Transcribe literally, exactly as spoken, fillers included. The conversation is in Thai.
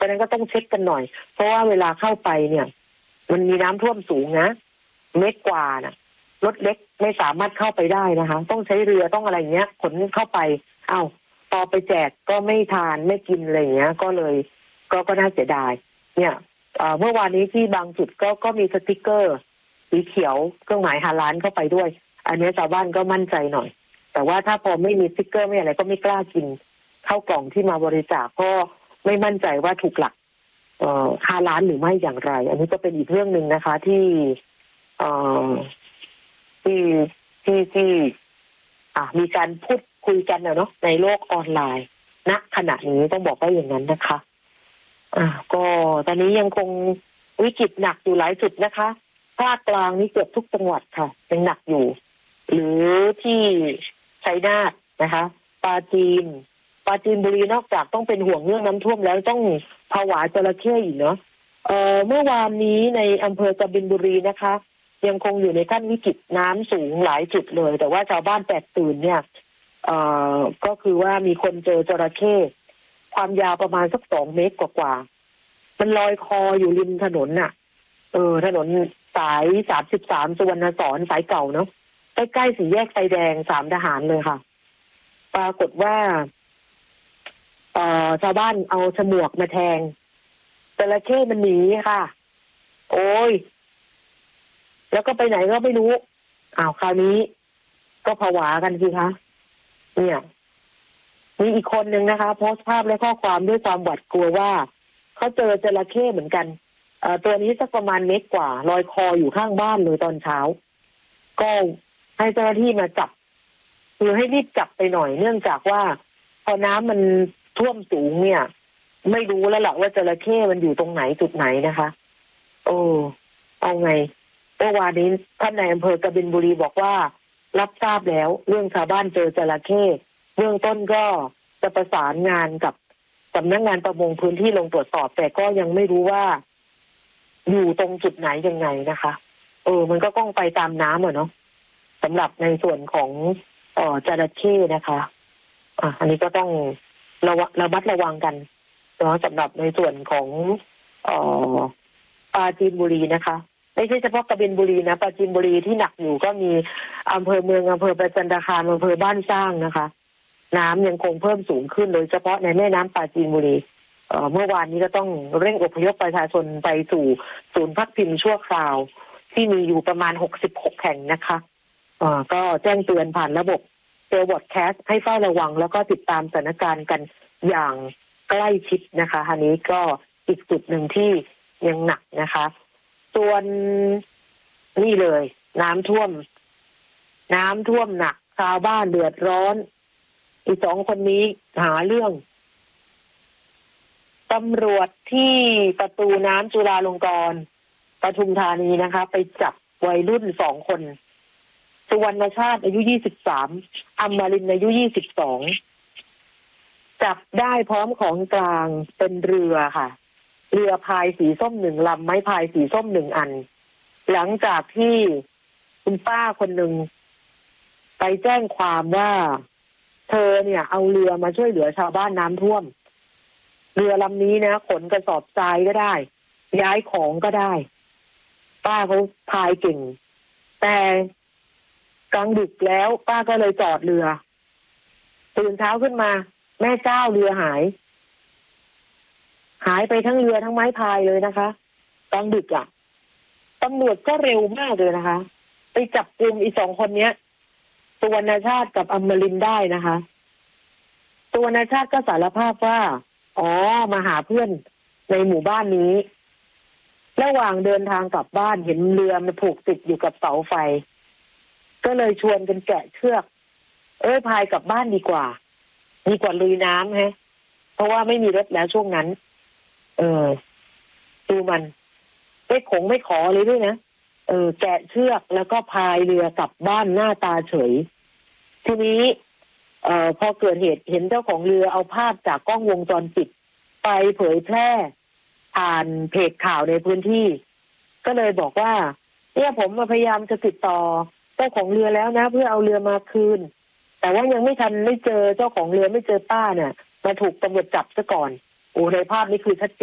ราะนั้นก็ต้องเช็คกันหน่อยเพราะว่าเวลาเข้าไปเนี่ยมันมีน้ำท่วมสูงนะเมตรกว่านะรถเล็กไม่สามารถเข้าไปได้นะคะต้องใช้เรือต้องอะไรเงี้ยขนเข้าไปเอ้าพอไปแจกก็ไม่ทานไม่กินอะไรเงี้ยก็เลยก็ก็น่าเสียดายเนี่ยเมื่อวานนี้ที่บางจุดก็ก็มีสติ๊กเกอร์สีเขียวเครื่องหมายฮาลาลเข้าไปด้วยอันนี้ชาวบ้านก็มั่นใจหน่อยแต่ว่าถ้าพอไม่มีสติ๊กเกอร์ไม่อะไรก็ไม่กล้ากินข้าวกล่องที่มาบริจาคก็ไม่มั่นใจว่าถูกหลักเอ่อฮาลาลหรือไม่อย่างไร อันนี้ก็เป็นอีกเรื่องหนึ่งนะคะที่เอ่อที่ที่ที่อ่ะมีการพูดคุยกันนะเนาะในโลกออนไลน์ณขณะนี้ต้องบอกว่าอย่างนั้นนะคะอ่ะก็ตอนนี้ยังคงวิกฤตหนักอยู่หลายจุดนะคะภาคกลางนี่เกือบทุกจังหวัดค่ะยังหนักอยู่หรือที่ชัยนาทนะคะปราจีนปราจีนบุรีนอกจากต้องเป็นห่วงเรื่องน้ำท่วมแล้วต้องผวาจระเข้อีกเนาะเอ่อเมื่อวานนี้ในอำเภอกบินบุรีนะคะยังคงอยู่ในขั้นวิกฤตน้ำสูงหลายจุดเลยแต่ว่าชาวบ้านแตกตื่นเนี่ยเอ่อก็คือว่ามีคนเจอจระเข้ความยาวประมาณสักสองเมตรกว่าๆมันลอยคออยู่ริมถนนน่ะเออถนนสายสามสิบสามสุวรรณสอนสายเก่าเนาะใกล้ๆสี่แยกไฟแดงสามทหารเลยค่ะปรากฏว่าเอ่อชาวบ้านเอาฉมวกมาแทงจระเข้มันหนีค่ะโอ้ยแล้วก็ไปไหนก็ไม่รู้อ้าวคราวนี้ก็ผวากันสิคะเนี่ยมีอีกคนนึงนะคะโพสต์ภาพและข้อความด้วยความหวาดกลัวว่าเขาเจอจระเข้เหมือนกันเอ่อตัวนี้สักประมาณเมตรกว่าลอยคออยู่ข้างบ้านเลยตอนเช้าก็ให้เจ้าหน้าที่มาจับคือให้รีบจับไปหน่อยเนื่องจากว่าพอน้ำมันท่วมสูงเนี่ยไม่รู้แล้วล่ะว่าจระเข้มันอยู่ตรงไหนจุดไหนนะคะโอ้เอาไงเมื่อวานนี้ท่านนายอำเภอกบินบุรีบอกว่ารับทราบแล้วเรื่องชาวบ้านเจอจระเข้เบื้องต้นก็จะประสานงานกับสำนักงานประมงพื้นที่ลงตรวจสอบแต่ก็ยังไม่รู้ว่าอยู่ตรงจุดไหนยังไงนะคะเออมันก็ต้องไปตามน้ำอะเนาะสำหรับในส่วนของเอ่อจระเข้นะคะอ่ะอันนี้ก็ต้องระวังระมัดระวังกันเนาะสำหรับในส่วนของเอ่อปราจีนบุรีนะคะไม่ใช่เฉพาะกบินบุรีนะปราจีนบุรีที่หนักอยู่ก็มีอำเภอเมืองอำเภอประจันตคามอำเภอบ้านสร้างนะคะน้ำยังคงเพิ่มสูงขึ้นโดยเฉพาะในแม่น้ำปราจีนบุรีเอ่อเมื่อวานนี้ก็ต้องเร่งอพยพประชาชนไปสู่ศูนย์พักพิงชั่วคราวที่มีอยู่ประมาณหกสิบหกแห่งนะคะเอ่อก็แจ้งเตือนผ่านระบบเซลล์บอดแคสต์ให้เฝ้าระวังแล้วก็ติดตามสถานการณ์กันอย่างใกล้ชิดนะคะอันนี้ก็อีกจุดหนึ่งที่ยังหนักนะคะส่วนนี่เลยน้ำท่วมน้ำท่วมหนักชาวบ้านเดือดร้อนอีกสองคนนี้หาเรื่องตำรวจที่ประตูน้ำจุฬาลงกรณ์ปทุมธานีนะคะไปจับวัยรุ่นสองคนสุวรรณชาติอายุยี่สิบสามอมรินทร์อายุยี่สิบสองจับได้พร้อมของกลางเป็นเรือค่ะเรือพายสีส้มหนึ่งลำไม้พายสีส้มหนึ่งอันหลังจากที่คุณป้าคนหนึ่งไปแจ้งความว่าเธอเนี่ยเอาเรือมาช่วยเหลือชาวบ้านน้ำท่วมเรือลำนี้นะขนกระสอบทรายก็ได้ย้ายของก็ได้ป้าเขาพายเก่งแต่กลางดึกแล้วป้าก็เลยจอดเรือตื่นเช้าขึ้นมาแม่เจ้าเรือหายหายไปทั้งเรือทั้งไม้พายเลยนะคะกลางดึกอ่ะตำรวจก็เร็วมากเลยนะคะไปจับกุมอีสองคนเนี้ยสุวรรณชาติกับอมรินทร์ได้นะคะสุวรรณชาติก็สารภาพว่าอ๋อมาหาเพื่อนในหมู่บ้านนี้ระหว่างเดินทางกลับบ้านเห็นเรือมันผูกติดอยู่กับเสาไฟก็เลยชวนกันแกะเชือกเอ้ยพายกลับบ้านดีกว่าดีกว่าลุยน้ำฮะเพราะว่าไม่มีรถแล้วช่วงนั้นเออดูมันไม่ขงไม่ขอเลยด้วยนะเออแกะเชือกแล้วก็พายเรือกลับบ้านหน้าตาเฉยทีนี้เอ่อพอเกิดเหตุเห็นเจ้าของเรือเอาภาพจากกล้องวงจรปิดไปเผยแพร่ผ่านเพจข่าวในพื้นที่ก็เลยบอกว่าเนี่ยผมมาพยายามจะติดต่อเจ้าของเรือแล้วนะเพื่อเอาเรือมาคืนแต่ว่ายังไม่ทันไม่เจอเจ้าของเรือไม่เจอป้าเนี่ยมาถูกตำรวจจับซะก่อนโอ้ในภาพนี้คือชัด